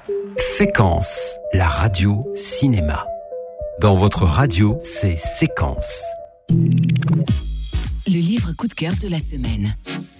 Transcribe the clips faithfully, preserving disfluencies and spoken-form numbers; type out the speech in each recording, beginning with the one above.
Séquence, la radio cinéma. Dans votre radio, c'est Séquence. Le livre coup de cœur de la semaine.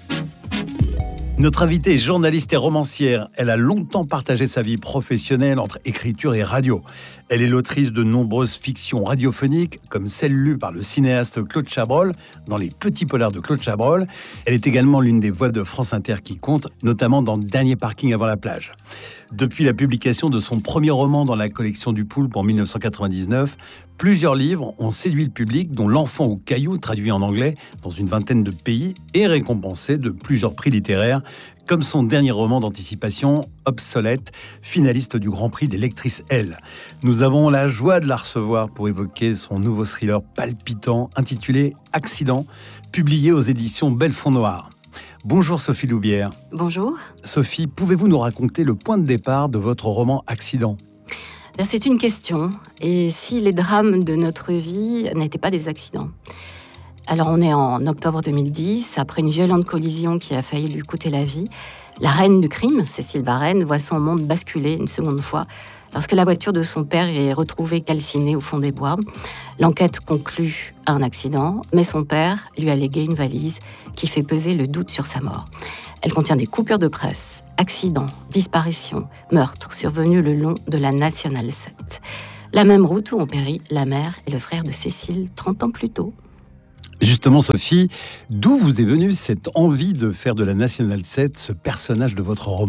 Notre invitée est journaliste et romancière. Elle a longtemps partagé sa vie professionnelle entre écriture et radio. Elle est l'autrice de nombreuses fictions radiophoniques, comme celle lue par le cinéaste Claude Chabrol dans Les Petits Polars de Claude Chabrol. Elle est également l'une des voix de France Inter qui compte, notamment dans Dernier parking avant la plage. Depuis la publication de son premier roman dans la collection du Poulpe en dix-neuf cent quatre-vingt-dix-neuf, plusieurs livres ont séduit le public, dont L'Enfant au caillou, traduit en anglais dans une vingtaine de pays et récompensé de plusieurs prix littéraires, comme son dernier roman d'anticipation, Obsolète, finaliste du Grand Prix des lectrices L. Nous avons la joie de la recevoir pour évoquer son nouveau thriller palpitant intitulé Accident, publié aux éditions Belfond Noir. Bonjour Sophie Loubière. Bonjour. Sophie, pouvez-vous nous raconter le point de départ de votre roman Accident ? C'est une question. Et si les drames de notre vie n'étaient pas des accidents ? Alors on est en octobre deux mille dix, après une violente collision qui a failli lui coûter la vie. La reine du crime, Cécile Varenne, voit son monde basculer une seconde fois lorsque la voiture de son père est retrouvée calcinée au fond des bois. L'enquête conclut à un accident, mais son père lui a légué une valise qui fait peser le doute sur sa mort. Elle contient des coupures de presse, accidents, disparitions, meurtres survenus le long de la Nationale sept. La même route où ont péri la mère et le frère de Cécile trente ans plus tôt. Justement, Sophie, d'où vous est venue cette envie de faire de la Nationale sept ce personnage de votre roman ?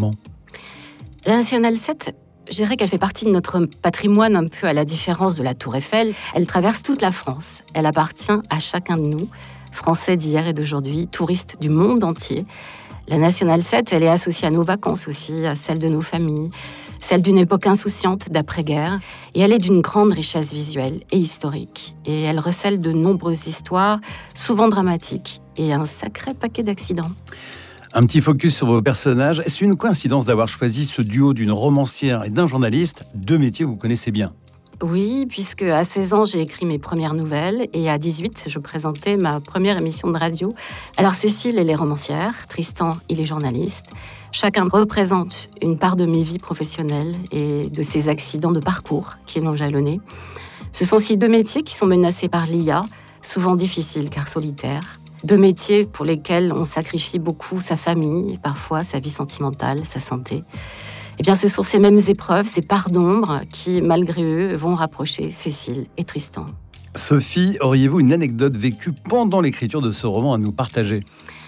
La Nationale sept, je dirais qu'elle fait partie de notre patrimoine, un peu à la différence de la Tour Eiffel. Elle traverse toute la France. Elle appartient à chacun de nous, Français d'hier et d'aujourd'hui, touristes du monde entier. La Nationale sept, elle est associée à nos vacances aussi, à celles de nos familles, celle d'une époque insouciante d'après-guerre, et elle est d'une grande richesse visuelle et historique. Et elle recèle de nombreuses histoires, souvent dramatiques, et un sacré paquet d'accidents. Un petit focus sur vos personnages. Est-ce une coïncidence d'avoir choisi ce duo d'une romancière et d'un journaliste, deux métiers que vous connaissez bien ? Oui, puisque à seize ans, j'ai écrit mes premières nouvelles, et à dix-huit, je présentais ma première émission de radio. Alors Cécile, elle est romancière, Tristan, il est journaliste. Chacun représente une part de mes vies professionnelles et de ces accidents de parcours qui l'ont jalonné. Ce sont aussi deux métiers qui sont menacés par l'I A, souvent difficiles car solitaires. Deux métiers pour lesquels on sacrifie beaucoup sa famille, parfois sa vie sentimentale, sa santé. Eh bien, ce sont ces mêmes épreuves, ces parts d'ombre qui, malgré eux, vont rapprocher Cécile et Tristan. Sophie, auriez-vous une anecdote vécue pendant l'écriture de ce roman à nous partager ?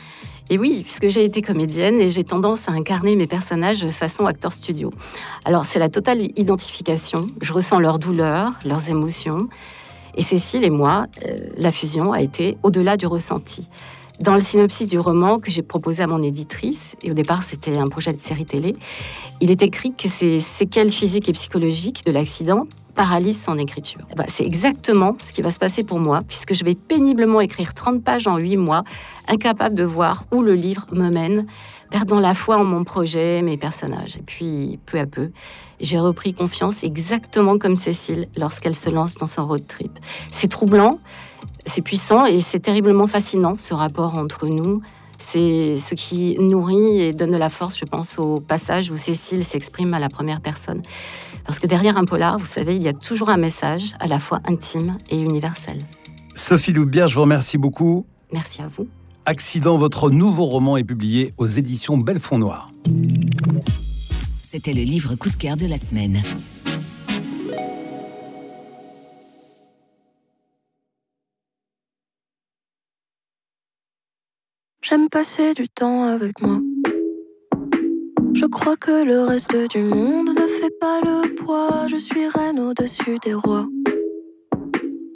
Et oui, puisque j'ai été comédienne et j'ai tendance à incarner mes personnages façon acteur studio. Alors, c'est la totale identification. Je ressens leurs douleurs, leurs émotions. Et Cécile et moi, euh, la fusion a été au-delà du ressenti. Dans le synopsis du roman que j'ai proposé à mon éditrice, et au départ c'était un projet de série télé, il est écrit que ces séquelles physiques et psychologiques de l'accident paralysent son écriture. Et ben, c'est exactement ce qui va se passer pour moi, puisque je vais péniblement écrire trente pages en huit mois, incapable de voir où le livre me mène, perdant la foi en mon projet, mes personnages. Et puis, peu à peu, j'ai repris confiance exactement comme Cécile lorsqu'elle se lance dans son road trip. C'est troublant, c'est puissant et c'est terriblement fascinant, ce rapport entre nous. C'est ce qui nourrit et donne de la force, je pense, au passage où Cécile s'exprime à la première personne. Parce que derrière un polar, vous savez, il y a toujours un message à la fois intime et universel. Sophie Loubière, je vous remercie beaucoup. Merci à vous. Accident, votre nouveau roman est publié aux éditions Belfond Noir. C'était le livre coup de cœur de la semaine. J'aime passer du temps avec moi. Je crois que le reste du monde ne fait pas le poids. Je suis reine au-dessus des rois.